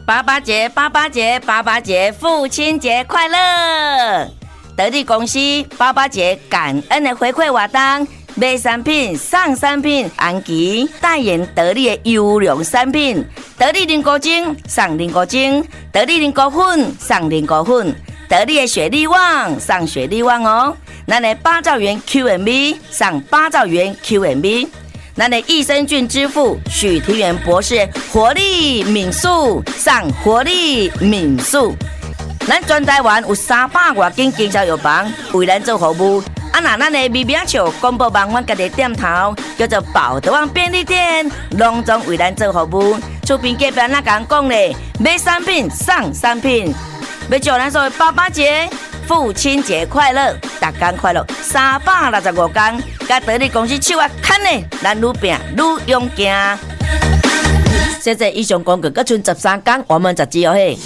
爸爸节，爸爸节，爸爸节，父亲节快乐！得力公司爸爸节感恩的回馈活动，买产品送产品，安琪代言得力的优良产品，得力凝固精送凝固精，得力凝固粉送凝固粉，得力的雪力旺送雪力旺哦。咱的8兆元 Q&B 送8兆元 Q&B。咱的益生菌之父许庭元博士活力敏素上活力敏素，咱全台湾有300多间经销药房为咱做服务。啊，那咱的微名笑公布网阮家己店头叫做宝德旺便利店，隆重为咱做服务。厝边隔壁那讲讲咧，买产品送产品，要祝咱所有爸爸节、父亲节快乐，大家快乐！365天，甲得力公司手啊牵咧，咱愈拼愈勇敢。现在以上广告，各剩13天，我们再见哦嘿。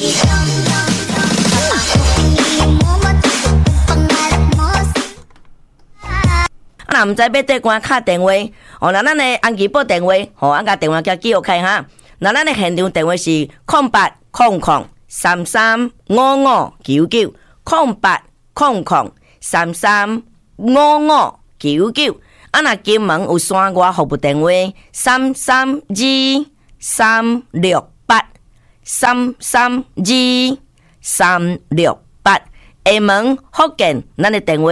那唔知要对官敲电话，哦，那咱的安琪报电话，哦，俺甲电话叫记录开哈。那咱的现场电话是0800335599，0800335599。啊，那金门有山外服务电话332368，332368。厦门福建，咱的电话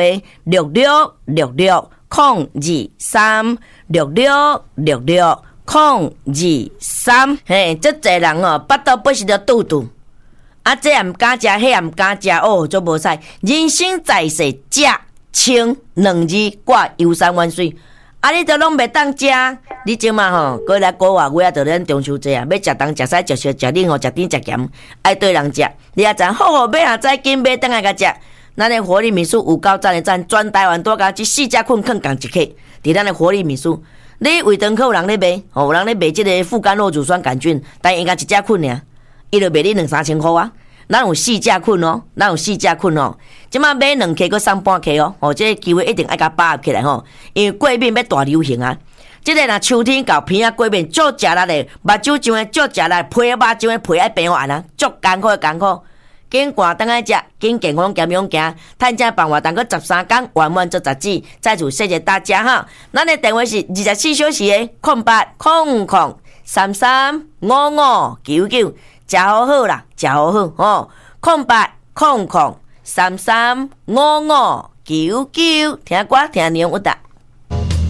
6666022366660223。嘿，这侪人哦，巴肚不是着肚肚，啊，这也唔敢食，迄也唔敢食哦，做无使。人生在世，食清2字挂游山玩水，啊，你都拢袂当食，你即嘛吼，过来过外月啊，就咱中秋节啊，要食东食西食烧食冷哦，食甜食咸，爱对人食。你也知好好买啊，再紧买等下甲食。咱的活力民宿有够赞的赞，全台湾多甲这4只捆放共一克，伫咱的活力民宿。你胃肠口有人咧卖，哦，有人咧卖即个副甘肉乳酸杆菌，但伊甲1只捆尔，伊就卖你2-3千块啊。咱有4只捆哦，咱有4只捆哦，即马买2克佮送半克哦，哦，这个机会一定爱甲把握起来吼，因为过敏要大流行啊。即个若秋天到鼻啊过敏，足食力的，目睭上的足食力，皮啊肉上的皮爱变完啊，足艰苦的艰苦。紧赶等来食，紧健康健勇行，趁正办活动，佮13天完完做10指，再次谢谢大家哈。咱的电话是24小时的0800335599，食好好啦，食好好哦。0800335599，听歌听年有达。